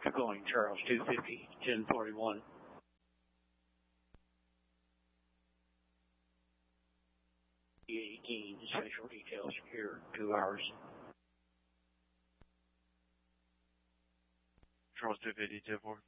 Going Charles 250, 1041. E18, special details here, 2 hours. Charles 250, 10-4.